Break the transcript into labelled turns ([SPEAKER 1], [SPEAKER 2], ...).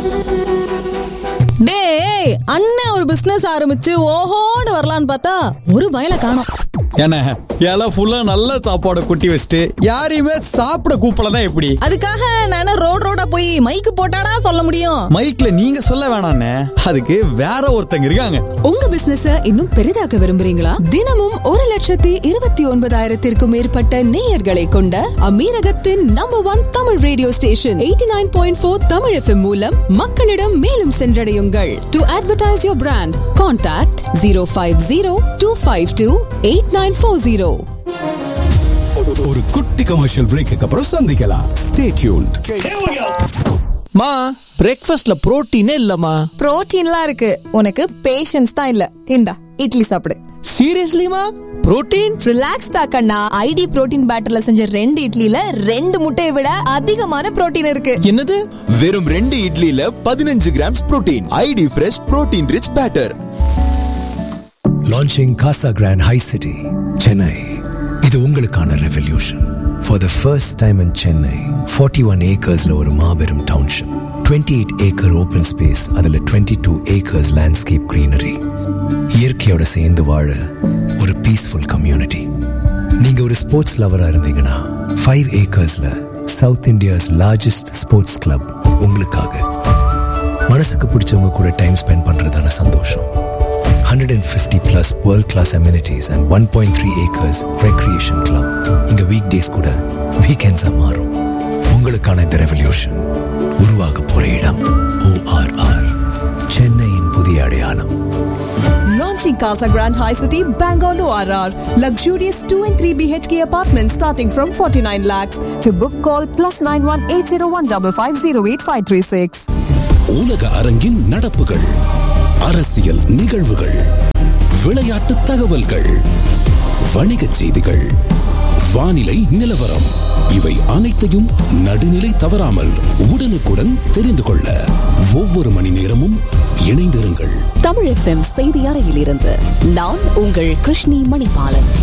[SPEAKER 1] டேய், அண்ணன் ஒரு பிசினஸ் ஆரம்பிச்சு ஓஹோன்னு வரலான்னு பார்த்தா ஒரு வயலை காணோம்.
[SPEAKER 2] என்ன இலை ஃபுல்லா நல்ல சாப்பாடு குட்டி வச்சுட்டு யாரையுமே சாப்பிட கூப்பிடலன்னா எப்படி?
[SPEAKER 1] அதுக்காக நானே ரோடா போய் மைக்கு போட்டாடா சொல்ல முடியும்?
[SPEAKER 2] மைக்ல நீங்க சொல்ல வேணாண்ணே, அதுக்கு வேற ஒருத்தங்க இருக்காங்க.
[SPEAKER 3] உங்க பிசினஸ இன்னும் பெரிதாக்க விரும்புறீங்களா? தினமும் 1,29,000 மேற்பட்ட நேயர்களை கொண்ட அமீரகத்தின் number 1 Tamil radio station 89.4 Tamil FM மூலம் மக்களிடம் மேலும் சென்றடையுங்கள். To advertise your brand, contact 050-252-8940.
[SPEAKER 4] ஒரு குட்டி கமர்ஷியல் பிரேக்கு அப்புறம் சந்திக்கலாம். Stay tuned.
[SPEAKER 5] மா, பிரேக்ஃபாஸ்ட்ல புரோட்டீனே இல்லம்மா.
[SPEAKER 1] புரோட்டீன்லாம் இருக்கு, உனக்கு பேஷன்ஸ் தான் இல்ல. இந்தா இட்லி சாப்பிடு.
[SPEAKER 5] சீரியஸ்லிமா? புரோட்டீன்?
[SPEAKER 1] ரிலாக்ஸ்டா கண்ணா. ஐடி புரோட்டீன் பேட்டர்ல செஞ்ச 2 இட்லில 2 முட்டையை விட அதிகமான புரோட்டீன் இருக்கு.
[SPEAKER 5] என்னது?
[SPEAKER 6] வெறும் 2 இட்லில 15 grams protein. ID fresh protein rich batter.
[SPEAKER 4] Launching Casa Grand High City, Chennai. இது உங்களுக்கான revolution. For the first time in Chennai, 41 acresல ஒரு மாபெரும் டவுன்ஷிப், 28 acre open space, அதுல 22 acres landscape greenery. இயற்கையோட சேர்ந்து வாழ ஒரு பீஸ்ஃபுல் கம்யூனிட்டி. நீங்க ஒரு ஸ்போர்ட்ஸ் லவரா இருந்தீங்கன்னா 5 acresல south India's largest sports club உங்களுக்காக. மனசுக்கு பிடிச்சவங்க கூட டைம் ஸ்பெண்ட் பண்றதான சந்தோஷம். 150+ world-class amenities and 1.3 acres recreation club. இங்க weekdays கூட weekends மாறும். உங்களுக்கான இந்த ரெவல்யூஷன் உருவாக போற இடம் ORR, சென்னையின் புதிய அடையாளம்.
[SPEAKER 3] Launching Casa Grand High City, Bangalore ORR. Luxurious 2 and 3 BHK apartments starting from 49 lakhs. To book, call +91 8015508
[SPEAKER 4] உலக அரங்கின் நடப்புகள், அரசியல் நிகழ்வுகள், விளையாட்டு தகவல்கள், வணிகச் செய்திகள், வானிலை நிலவரம், இவை அனைத்தையும் நடுநிலை தவறாமல் உடனுக்குடன் தெரிந்து கொள்ள ஒவ்வொரு மணி நேரமும் இணைந்திருங்கள்.
[SPEAKER 3] தமிழ் FM செய்தி அறையிலிருந்து நான் உங்கள் கிருஷ்ணி மணிபாலன்.